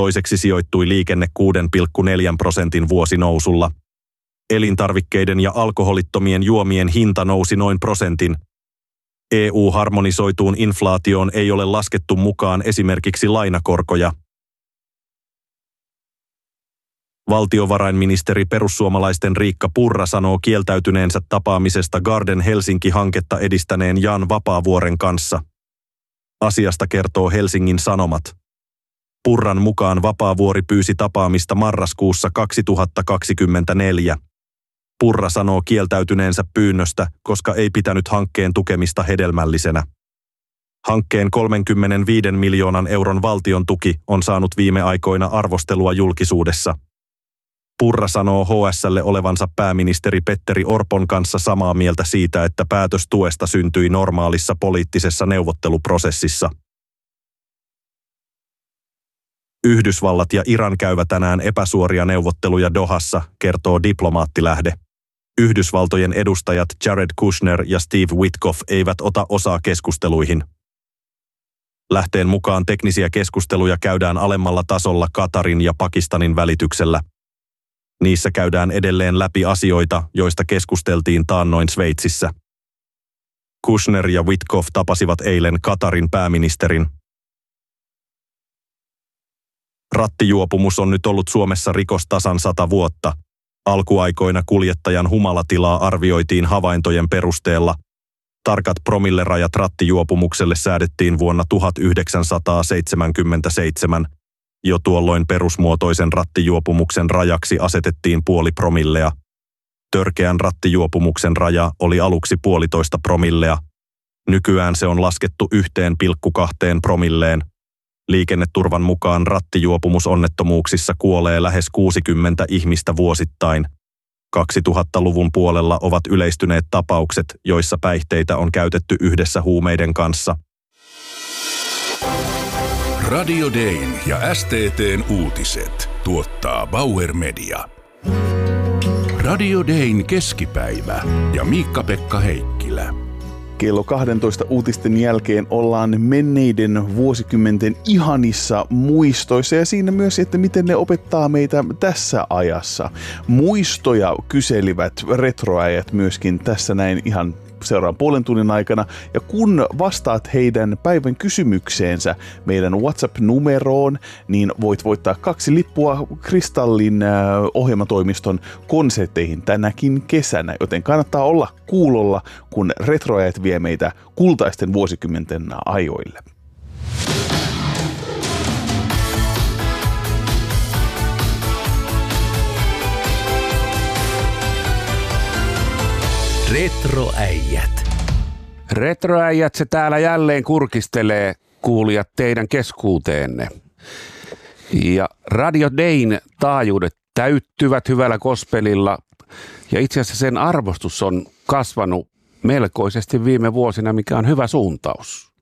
Toiseksi sijoittui liikenne 6,4% vuosinousulla. Elintarvikkeiden ja alkoholittomien juomien hinta nousi noin prosentin. EU-harmonisoituun inflaatioon ei ole laskettu mukaan esimerkiksi lainakorkoja. Valtiovarainministeri perussuomalaisten Riikka Purra sanoo kieltäytyneensä tapaamisesta Garden Helsinki-hanketta edistäneen Jan Vapaavuoren kanssa. Asiasta kertoo Helsingin Sanomat. Purran mukaan Vapaavuori pyysi tapaamista marraskuussa 2024. Purra sanoo kieltäytyneensä pyynnöstä, koska ei pitänyt hankkeen tukemista hedelmällisenä. Hankkeen 35 miljoonan euron valtion tuki on saanut viime aikoina arvostelua julkisuudessa. Purra sanoo HS:lle olevansa pääministeri Petteri Orpon kanssa samaa mieltä siitä, että päätös tuesta syntyi normaalissa poliittisessa neuvotteluprosessissa. Yhdysvallat ja Iran käyvät tänään epäsuoria neuvotteluja Dohassa, kertoo diplomaattilähde. Yhdysvaltojen edustajat Jared Kushner ja Steve Witkoff eivät ota osaa keskusteluihin. Lähteen mukaan teknisiä keskusteluja käydään alemmalla tasolla Katarin ja Pakistanin välityksellä. Niissä käydään edelleen läpi asioita, joista keskusteltiin taannoin Sveitsissä. Kushner ja Witkoff tapasivat eilen Katarin pääministerin. Rattijuopumus on nyt ollut Suomessa rikos tasan 100 vuotta. Alkuaikoina kuljettajan humalatilaa arvioitiin havaintojen perusteella. Tarkat promillerajat rattijuopumukselle säädettiin vuonna 1977. Jo tuolloin perusmuotoisen rattijuopumuksen rajaksi asetettiin 0,5 promillea. Törkeän rattijuopumuksen raja oli aluksi 1,5 promillea. Nykyään se on laskettu 1,2 promilleen. Liikenneturvan mukaan rattijuopumusonnettomuuksissa kuolee lähes 60 ihmistä vuosittain. 2000-luvun puolella ovat yleistyneet tapaukset, joissa päihteitä on käytetty yhdessä huumeiden kanssa. Radio Dayn ja STT:n uutiset tuottaa Bauer Media. Radio Dayn keskipäivä ja Miikka-Pekka Heikkilä. Kello 12 uutisten jälkeen ollaan menneiden vuosikymmenten ihanissa muistoissa ja siinä myös, että miten ne opettaa meitä tässä ajassa. Muistoja kyselivät retroäijät myöskin tässä näin ihan seuraavan puolen tunnin aikana. Ja kun vastaat heidän päivän kysymykseensä meidän WhatsApp-numeroon, niin voit voittaa 2 lippua Kristallin ohjelmatoimiston konsertteihin tänäkin kesänä. Joten kannattaa olla kuulolla, kun retroajat vie meitä kultaisten vuosikymmenten ajoille. Retroäijät. Retroäijät se täällä jälleen kurkistelee, kuulijat, teidän keskuuteenne. Ja Radio Dayn taajuudet täyttyvät hyvällä gospelilla ja itse asiassa sen arvostus on kasvanut melkoisesti viime vuosina, mikä on hyvä suuntaus.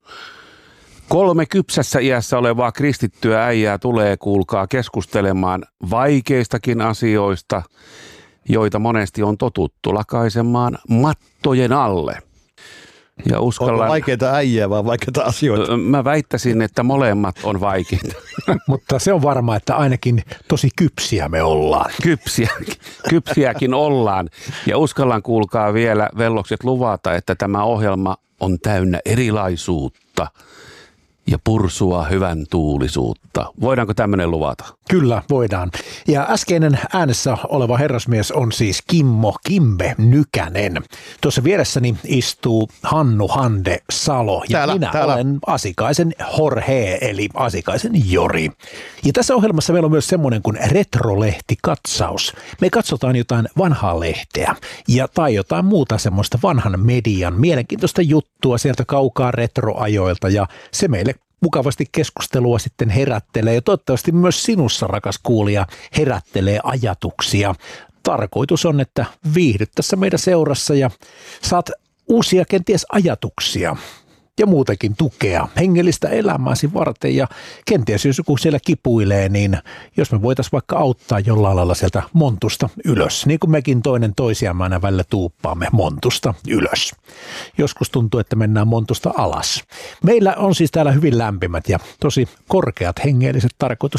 3 kypsässä iässä olevaa kristittyä äijää tulee, kuulkaa, keskustelemaan vaikeistakin asioista, joita monesti on totuttu lakaisemaan mattojen alle. Ja onko vaikeita äijää vai vaikeita asioita? Mä väittäisin, että molemmat on vaikeita. Mutta se on varma, että ainakin tosi kypsiä me ollaan. Kypsiäkin ollaan. Ja uskallan, kuulkaa, vielä vellokset luvata, että tämä ohjelma on täynnä erilaisuutta ja pursua hyvän tuulisuutta. Voidaanko tämmöinen luvata? Kyllä, voidaan. Ja äskeinen äänessä oleva herrasmies on siis Kimmo Kimbe Nykänen. Tuossa vieressäni istuu Hannu Hande Salo ja täällä olen Asikaisen Jorge eli Asikaisen Jori. Ja tässä ohjelmassa meillä on myös semmoinen kuin retrolehtikatsaus. Me katsotaan jotain vanhaa lehteä tai jotain muuta semmoista vanhan median mielenkiintoista juttua sieltä kaukaa retroajoilta ja se meille mukavasti keskustelua sitten herättelee ja toivottavasti myös sinussa, rakas kuulija, herättelee ajatuksia. Tarkoitus on, että viihdyt tässä meidän seurassa ja saat uusia kenties ajatuksia ja muutenkin tukea hengellistä elämääsi varten ja kenties jos joku siellä kipuilee, niin jos me voitaisiin vaikka auttaa jollain lailla sieltä montusta ylös, niin kuin mekin toinen toisiamme aina välillä tuuppaamme montusta ylös. Joskus tuntuu, että mennään montusta alas. Meillä on siis täällä hyvin lämpimät ja tosi korkeat hengelliset tarkoitus